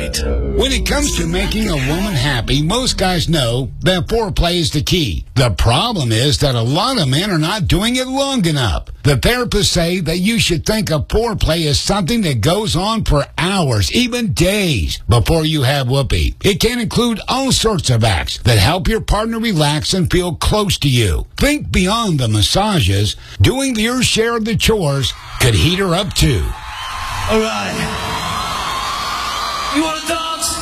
right. When it comes to making a woman happy, most guys know that foreplay is the key. The problem is that a lot of men are not doing it long enough. The therapists say that you should think of foreplay as something that goes on for hours, even days, before you have whoopee. It can include all sorts of acts that help your partner relax and feel close to you. Think beyond the massages. Doing your share of the chores could heat her up too. All right. You want to talk?